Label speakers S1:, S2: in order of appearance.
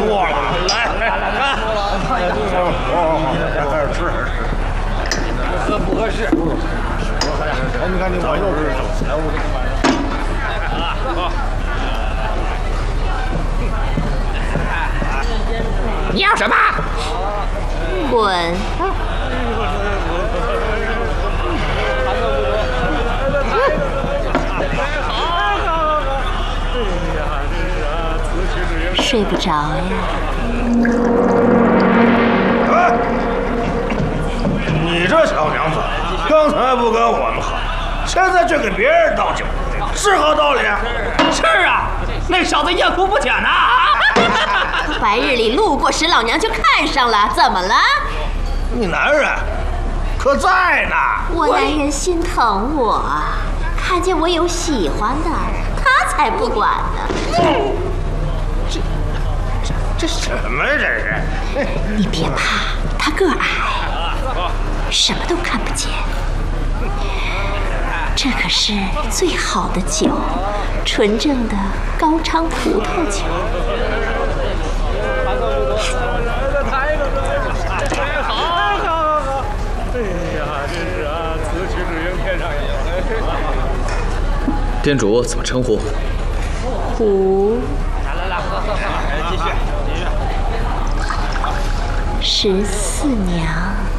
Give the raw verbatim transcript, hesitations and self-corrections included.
S1: 多了。来来来，是是，合不合适？你看你往右边走。
S2: 你要什么？
S3: 滚！睡不着呀？
S1: 哎，你这小娘子，刚才不跟我们喝，现在却给别人倒酒，是何道理？
S2: 是啊，那小子夜哭不浅呐！
S3: 白日里路过时，老娘就看上了，怎么了？
S1: 你男人可在呢？
S3: 我男人心疼我，看见我有喜欢的，他才不管呢。
S1: 这这这什么呀？这是？
S3: 你别怕，他个儿矮，什么都看不见。这可是最好的酒，纯正的高昌葡萄酒。
S2: 好，好，好，好！哎呀，真是啊，此曲只应天上有。
S4: 店主怎么称呼？
S3: 胡。
S2: 来来来，喝喝喝，继续继续。
S3: 十四娘。